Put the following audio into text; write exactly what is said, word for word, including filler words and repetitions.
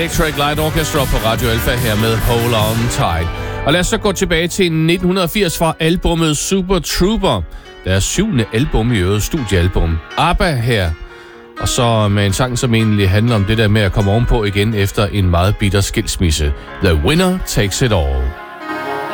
Electric Light Orchestra på Radio Alpha her med Hold On Tight. Og lad os så gå tilbage til nitten firs fra albumet Super Trooper. Deres syvende album i øvrigt, studiealbum. ABBA her. Og så med en sang, som egentlig handler om det der med at komme ovenpå igen efter en meget bitter skilsmisse. The Winner Takes It All.